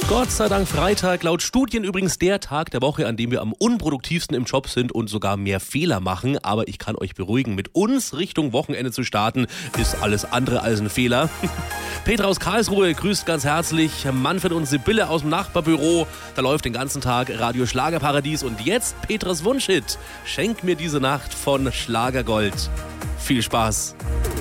Gott sei Dank Freitag, laut Studien übrigens der Tag der Woche, an dem wir am unproduktivsten im Job sind und sogar mehr Fehler machen. Aber ich kann euch beruhigen, mit uns Richtung Wochenende zu starten, ist alles andere als ein Fehler. Petra aus Karlsruhe grüßt ganz herzlich Manfred und Sibylle aus dem Nachbarbüro. Da läuft den ganzen Tag Radio Schlagerparadies und jetzt Petras Wunschhit. Schenk mir diese Nacht von Schlagergold. Viel Spaß.